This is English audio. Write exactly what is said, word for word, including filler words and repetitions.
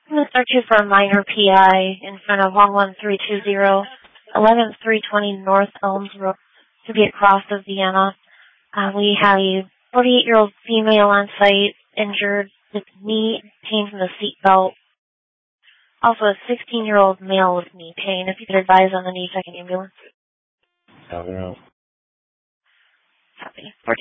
I'm going to start you for a minor P I in front of one one three two zero, eleven three twenty North Elms Road to be across of Vienna. Uh, we have a forty-eight-year-old female on site injured with knee pain from the seat belt. Also a sixteen-year-old male with knee pain. If you could advise on the need, second ambulance. Out and out. Copy.